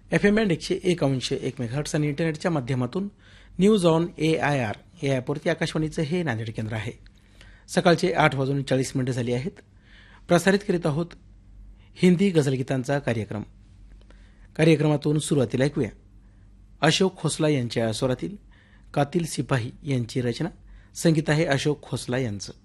FM band 101.1 megahertz आणि इंटरनेटच्या माध्यमातून न्यूज ऑन AIR या ॲपवरती आकाशवाणीचं हे नांदेड केंद्र आहे. सकाळचे 8:40 झाली आहेत. प्रसारित करीत आहोत हिंदी गझलगीतांचा कार्यक्रम. कार्यक्रमातून सुरुवातीला ऐकूया अशोक खोसला यांच्या स्वरातील कातिल सिपाही यांची रचना. संगीत आहे अशोक खोसला यांचं.